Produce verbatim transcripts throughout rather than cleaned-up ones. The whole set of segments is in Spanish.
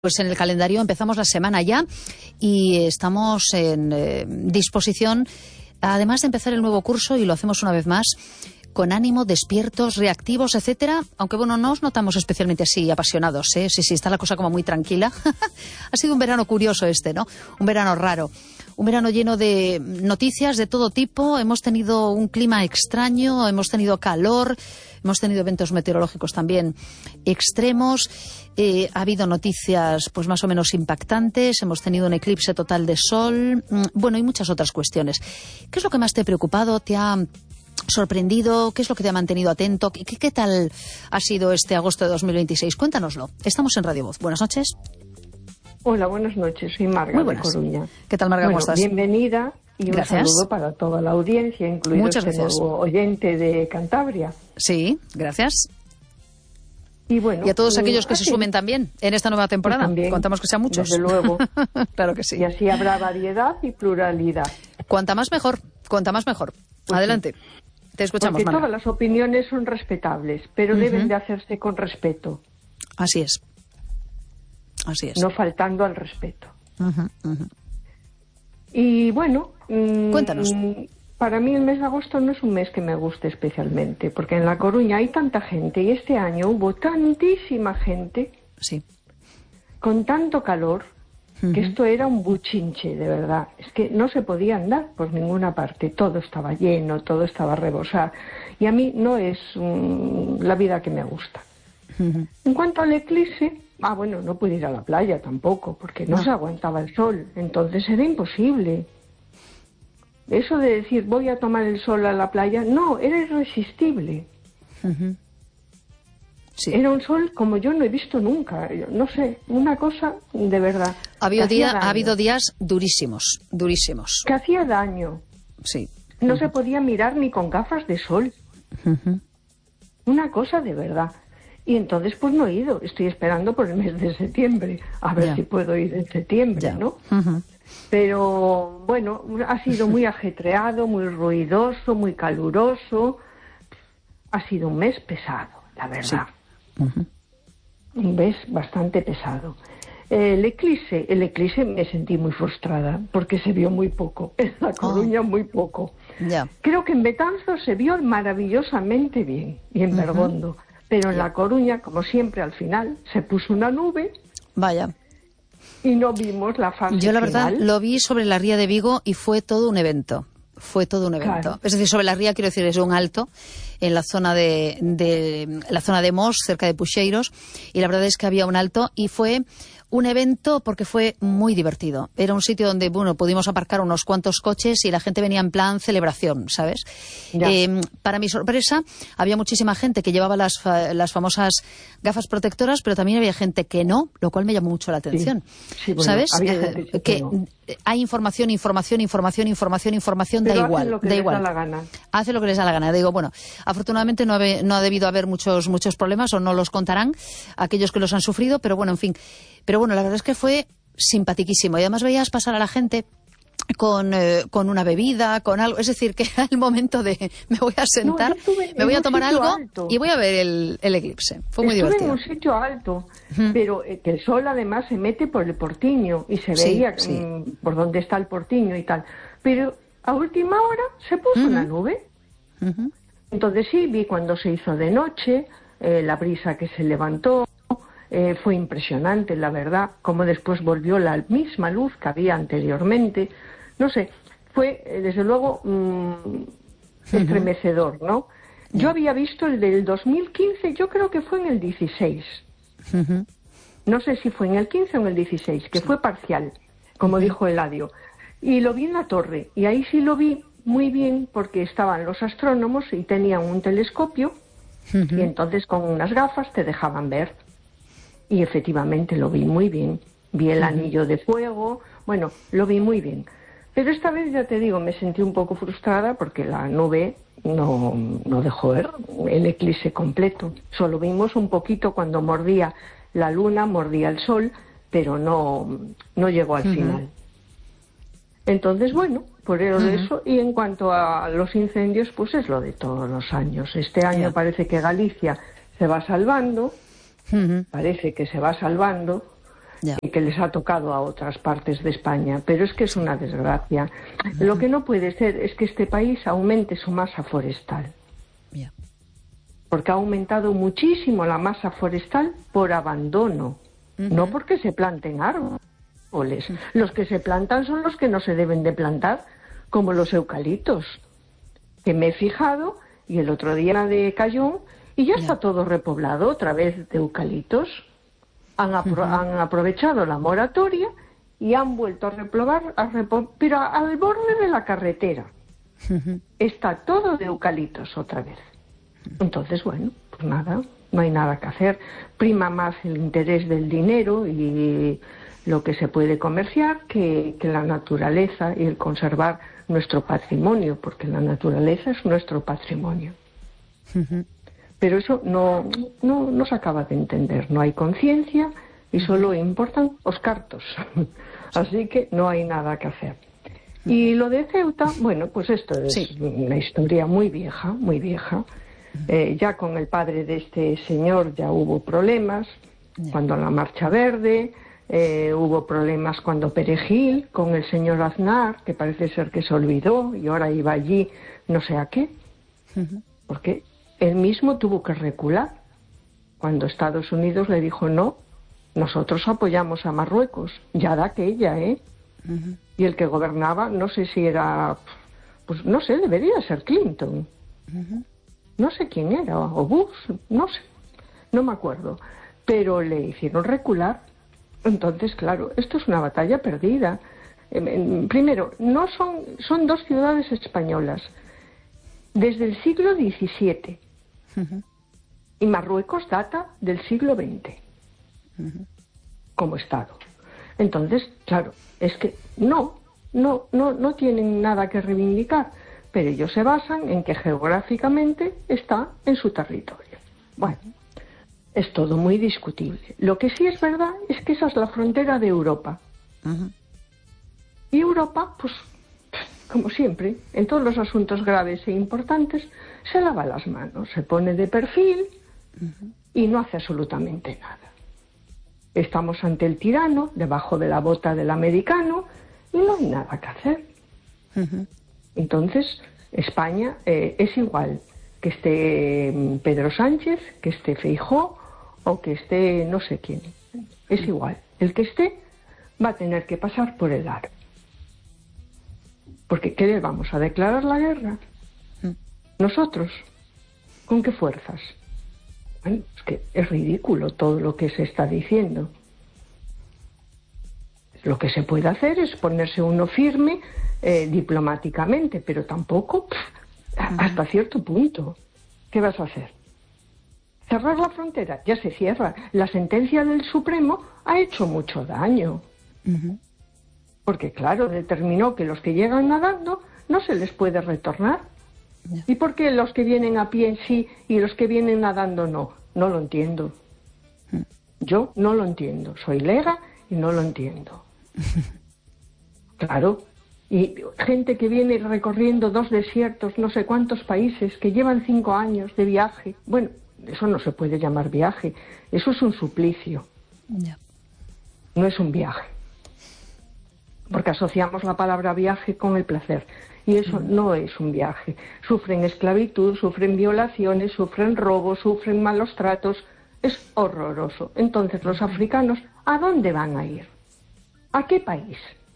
Pues en el calendario empezamos la semana ya y estamos en eh, disposición, además de empezar el nuevo curso, y lo hacemos una vez más, con ánimo, despiertos, reactivos, etcétera. Aunque bueno, no os notamos especialmente así apasionados, ¿eh? Sí, sí, está la cosa como muy tranquila. Ha sido un verano curioso este, ¿no? Un verano raro. Un verano lleno de noticias de todo tipo. Hemos tenido un clima extraño, hemos tenido calor, hemos tenido eventos meteorológicos también extremos. Eh, ha habido noticias pues más o menos impactantes. Hemos tenido un eclipse total de sol. Bueno, y muchas otras cuestiones. ¿Qué es lo que más te ha preocupado? ¿Te ha sorprendido? ¿Qué es lo que te ha mantenido atento? ¿Qué, qué tal ha sido este agosto de dos mil veintiséis? Cuéntanoslo. Estamos en Radio Voz. Buenas noches. Hola, buenas noches. Soy Marga Muy de buenas. Coruña. ¿Qué tal, Marga? Bueno, ¿Cómo estás? Bienvenida y Gracias. Un saludo para toda la audiencia, incluido Muchas este gracias. nuevo oyente de Cantabria. Sí, gracias. Y bueno, Y a todos aquellos que así, se sumen también en esta nueva temporada. pues también, Contamos que sean muchos. desde luego. Claro que sí. Y así habrá variedad y pluralidad. Cuanta más mejor, cuanta más mejor. Pues Adelante. Sí. Te escuchamos, Porque Marga. todas las opiniones son respetables, pero Uh-huh. deben de hacerse con respeto, Así es. Así es. no faltando al respeto. Uh-huh, uh-huh. Y bueno, mm, Cuéntanos. para mí el mes de agosto no es un mes que me guste especialmente, porque en La Coruña hay tanta gente y este año hubo tantísima gente Sí. con tanto calor Uh-huh. que esto era un buchinche, de verdad. Es que no se podía andar por ninguna parte, todo estaba lleno, todo estaba rebosado. Y a mí no es um, la vida que me gusta. Uh-huh. En cuanto al eclipse, ah, bueno, no pude ir a la playa tampoco, porque no, No. se aguantaba el sol, entonces era imposible. Eso de decir, voy a tomar el sol a la playa, no, era irresistible. Uh-huh. Sí. Era un sol como yo no he visto nunca, yo no sé, una cosa de verdad. Ha habido, que día, hacía ha daño, habido días durísimos, durísimos. que hacía daño. Sí. No se podía mirar ni con gafas de sol. Uh-huh. Una cosa de verdad. Y entonces pues no he ido. Estoy esperando por el mes de septiembre. A ver Ya. si puedo ir en septiembre, Ya. ¿no? Uh-huh. Pero bueno, ha sido muy ajetreado, muy ruidoso, muy caluroso. Ha sido un mes pesado, la verdad. Uh-huh. Un mes bastante pesado. El eclipse, el eclipse me sentí muy frustrada porque se vio muy poco. En La Coruña muy poco. Ya. Creo que en Betanzos se vio maravillosamente bien y en Ujú. Bergondo, pero en La Coruña, como siempre, al final se puso una nube Vaya. y no vimos la fase Yo la verdad final. lo vi sobre la ría de Vigo y fue todo un evento. Fue todo un evento. Claro. Es decir, sobre la ría, quiero decir, es un alto en la zona de, de la zona de Mos, cerca de Puxeiros, y la verdad es que había un alto y fue un evento porque fue muy divertido. Era un sitio donde, bueno, pudimos aparcar unos cuantos coches y la gente venía en plan celebración, ¿sabes? Ya. Eh, para mi sorpresa, había muchísima gente que llevaba las, fa- las famosas gafas protectoras, pero también había gente que no, lo cual me llamó mucho la atención. Sí, bueno, ¿Sabes? había Eh, gente que que no. hay información, información, información, información, información, Pero da hacen igual, lo que da les igual. da la gana. Hace lo que les da la gana. Digo, bueno, afortunadamente no, habe- no ha debido haber muchos muchos problemas, o no los contarán aquellos que los han sufrido, pero bueno, en fin. Pero bueno, la verdad es que fue simpatiquísimo. Y además veías pasar a la gente con, eh, con una bebida, con algo. Es decir, que era el momento de me voy a sentar, yo estuve me voy en a un tomar sitio algo alto. y voy a ver el, el eclipse. Fue muy Estuve divertido. en un sitio alto, pero eh, que el sol además se mete por el Portiño y se Sí, veía sí. mm, por dónde está el Portiño y tal. Pero a última hora se puso Ujú. una nube. Ujú. Entonces sí, vi cuando se hizo de noche, eh, la brisa que se levantó, eh, fue impresionante, la verdad, como después volvió la misma luz que había anteriormente. No sé, fue eh, desde luego mm, estremecedor, ¿no? Yo había visto el del dos mil quince, yo creo que fue en el dieciséis. Ujú. No sé si fue en el quince o en el dieciséis, que fue parcial, como dijo Eladio. Y lo vi en la torre, y ahí sí lo vi muy bien porque estaban los astrónomos y tenían un telescopio, Ujú. y entonces con unas gafas te dejaban ver. Y efectivamente lo vi muy bien. Vi el anillo de fuego, bueno, lo vi muy bien. Pero esta vez, ya te digo, me sentí un poco frustrada porque la nube no, no dejó ver el eclipse completo. Solo vimos un poquito cuando mordía la luna, mordía el sol, pero no, no llegó al Ujú. final. Entonces, bueno, por eso, Ujú. eso. Y en cuanto a los incendios, pues es lo de todos los años. Este año Ya. parece que Galicia se va salvando, Ujú. parece que se va salvando, Ya. y que les ha tocado a otras partes de España, pero es que es una desgracia. Uh-huh. Lo que no puede ser es que este país aumente su masa forestal. Ya. Porque ha aumentado muchísimo la masa forestal por abandono, uh-huh. no porque se planten árboles. Uh-huh. Los que se plantan son los que no se deben de plantar, como los eucaliptos, que me he fijado, y el otro día de Cayón, y ya, ya. está todo repoblado otra vez de eucaliptos. Han, apro- uh-huh. han aprovechado la moratoria y han vuelto a repoblar, a repo- pero al borde de la carretera. Uh-huh. Está todo de eucaliptos otra vez. Entonces, bueno, pues nada, no hay nada que hacer. Prima más el interés del dinero y lo que se puede comerciar que, que la naturaleza y el conservar nuestro patrimonio, porque la naturaleza es nuestro patrimonio. Uh-huh. Pero eso no, no, no se acaba de entender. No hay conciencia y solo importan los cartos. Así que no hay nada que hacer. Y lo de Ceuta, bueno, pues esto es sí. una historia muy vieja, muy vieja. Eh, ya con el padre de este señor ya hubo problemas. Cuando la Marcha Verde, eh, hubo problemas cuando Perejil, con el señor Aznar, que parece ser que se olvidó y ahora iba allí no sé a qué. Porque él mismo tuvo que recular cuando Estados Unidos le dijo no, nosotros apoyamos a Marruecos, ya de aquella, ¿eh? Uh-huh. Y el que gobernaba, no sé si era, pues no sé, debería ser Clinton. Uh-huh. No sé quién era, o Bush, no sé, no me acuerdo. Pero le hicieron recular. Entonces, claro, esto es una batalla perdida. Eh, primero, no son, son dos ciudades españolas desde el siglo diecisiete. Uh-huh. Y Marruecos data del siglo veinte uh-huh. como Estado. Entonces, claro, es que no, no, no, no tienen nada que reivindicar, pero ellos se basan en que geográficamente está en su territorio. Bueno, es todo muy discutible. Lo que sí es verdad es que esa es la frontera de Europa. Uh-huh. Y Europa, pues, como siempre, en todos los asuntos graves e importantes, se lava las manos, se pone de perfil uh-huh. y no hace absolutamente nada. Estamos ante el tirano, debajo de la bota del americano, y no hay nada que hacer. Uh-huh. Entonces, España eh, es igual que esté Pedro Sánchez, que esté Feijóo o que esté no sé quién. Es igual. El que esté va a tener que pasar por el aro. Porque ¿qué le vamos a declarar la guerra? Nosotros. ¿Con qué fuerzas? Bueno, es que es ridículo todo lo que se está diciendo. Lo que se puede hacer es ponerse uno firme eh, diplomáticamente, pero tampoco pff, hasta cierto punto. ¿Qué vas a hacer? ¿Cerrar la frontera? Ya se cierra. La sentencia del Supremo ha hecho mucho daño. Uh-huh. Porque, claro, determinó que los que llegan nadando no se les puede retornar. Yeah. ¿Y por qué los que vienen a pie sí y los que vienen nadando no? No lo entiendo. Mm. Yo no lo entiendo. Soy lega y no lo entiendo. Claro. Y gente que viene recorriendo dos desiertos, no sé cuántos países, que llevan cinco años de viaje. Bueno, eso no se puede llamar viaje. Eso es un suplicio. Yeah. No es un viaje. Porque asociamos la palabra viaje con el placer. Y eso mm. no es un viaje. Sufren esclavitud, sufren violaciones, sufren robos, sufren malos tratos. Es horroroso. Entonces, los africanos, ¿a dónde van a ir? ¿A qué país?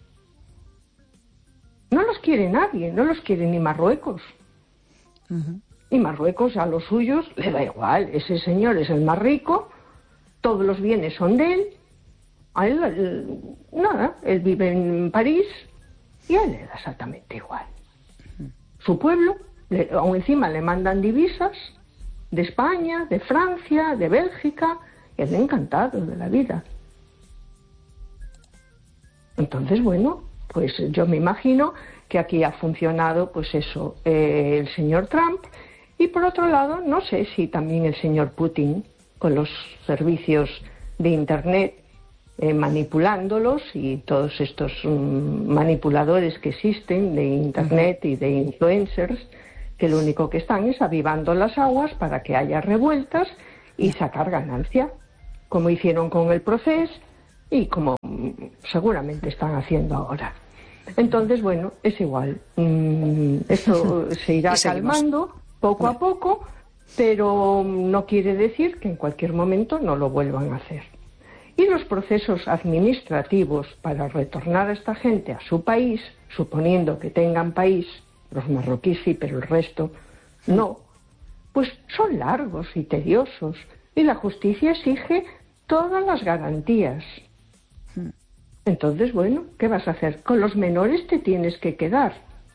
No los quiere nadie, no los quiere ni Marruecos. Uh-huh. Y Marruecos a los suyos le da igual. Ese señor es el más rico, todos los bienes son de él. A él, él nada, él vive en París y a él le da exactamente igual. Su pueblo, le, aún encima le mandan divisas de España, de Francia, de Bélgica, y él encantado de la vida. Entonces, bueno, pues yo me imagino que aquí ha funcionado, pues eso, eh, el señor Trump, y por otro lado, no sé si también el señor Putin, con los servicios de Internet, Eh, manipulándolos y todos estos um, manipuladores que existen de Internet y de influencers, que lo único que están es avivando las aguas para que haya revueltas y sacar ganancia, como hicieron con el Procés, y como seguramente están haciendo ahora. Entonces, bueno, es igual. Mm, esto se irá calmando poco a poco, pero no quiere decir que en cualquier momento no lo vuelvan a hacer. Y los procesos administrativos para retornar a esta gente a su país, suponiendo que tengan país, los marroquíes sí, pero el resto no, pues son largos y tediosos. Y la justicia exige todas las garantías. Entonces, bueno, ¿qué vas a hacer? Con los menores te tienes que quedar.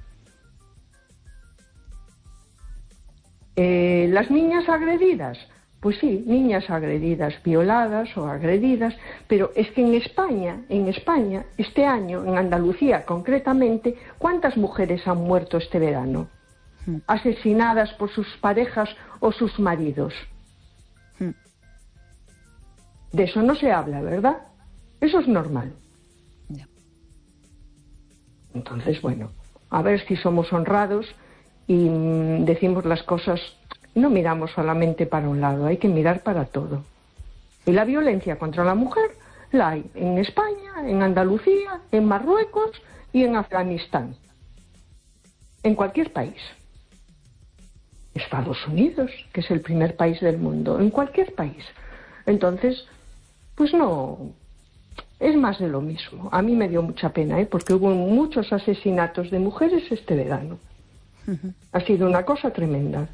Eh, ¿Las niñas agredidas? Pues sí, niñas agredidas, violadas o agredidas, pero es que en España, en España, este año, en Andalucía concretamente, ¿cuántas mujeres han muerto este verano? Hmm. Asesinadas por sus parejas o sus maridos. Hmm. De eso no se habla, ¿verdad? Eso es normal. Yeah. Entonces, bueno, a ver si somos honrados y mm, decimos las cosas. No miramos solamente para un lado, hay que mirar para todo. Y la violencia contra la mujer la hay en España, en Andalucía, en Marruecos y en Afganistán. En cualquier país. Estados Unidos, que es el primer país del mundo, en cualquier país. Entonces, pues no, es más de lo mismo. A mí me dio mucha pena, ¿eh? Porque hubo muchos asesinatos de mujeres este verano. Uh-huh. Ha sido una cosa tremenda.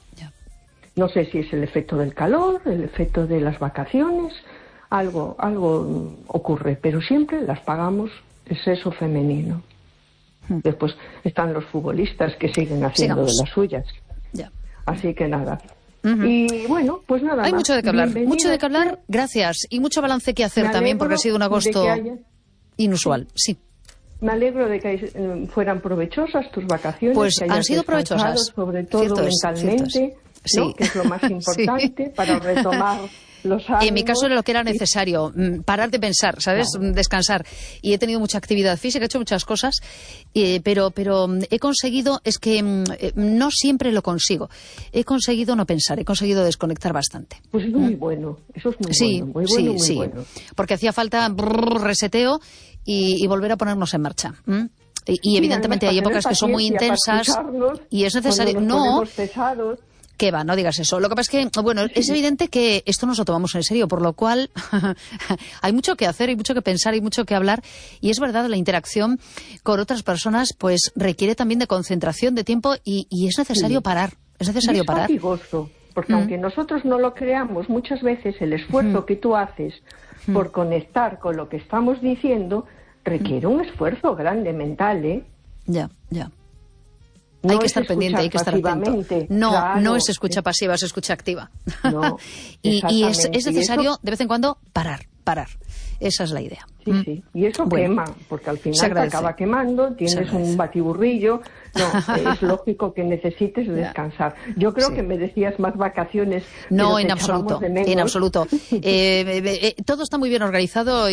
No sé si es el efecto del calor, el efecto de las vacaciones, algo, algo ocurre, pero siempre las pagamos el sexo femenino. Hmm. Después están los futbolistas que siguen haciendo Sigamos. de las suyas. Ya. Así que nada. Uh-huh. Y bueno, pues nada Hay más. mucho de qué hablar, Bienvenida. mucho de qué hablar, gracias. Y mucho balance que hacer también, porque ha sido un agosto haya... inusual, sí. Me alegro de que fueran provechosas tus vacaciones. Pues que han sido provechosas. Sobre todo cierto mentalmente. Es, Sí. ¿no? Que es lo más importante sí. para retomar los ánimos. En mi caso era lo que era necesario, parar de pensar, ¿sabes? Claro. Descansar. Y he tenido mucha actividad física, he hecho muchas cosas, eh, pero, pero he conseguido, es que eh, no siempre lo consigo, he conseguido no pensar, he conseguido desconectar bastante. Pues es muy ¿Mm? bueno, eso es muy sí, bueno, muy sí, bueno, muy sí. bueno. Porque hacía falta brrr, reseteo y, y volver a ponernos en marcha. ¿Mm? Y, y evidentemente sí, hay épocas que son muy intensas y es necesario... No, que va, no digas eso. Lo que pasa es que, bueno, es evidente que esto nos lo tomamos en serio, por lo cual hay mucho que hacer, hay mucho que pensar, hay mucho que hablar. Y es verdad, la interacción con otras personas pues requiere también de concentración, de tiempo y, y es necesario sí. parar. Es necesario y es parar. Fatigoso, porque mm. aunque nosotros no lo creamos, muchas veces el esfuerzo mm. que tú haces mm. por conectar con lo que estamos diciendo requiere mm. un esfuerzo grande mental, ¿eh? Ya, ya. No hay que estar pendiente, hay que estar atento. No, claro, no es escucha pasiva, es escucha activa. No, y y es, es necesario, eso... de vez en cuando, parar, parar. Esa es la idea. Sí, ¿Mm? sí. Y eso bueno, quema, porque al final te acaba quemando, tienes un batiburrillo. No, es lógico que necesites descansar. Yo creo sí. que merecías más vacaciones. No, en absoluto, en absoluto. Eh, eh, eh, todo está muy bien organizado.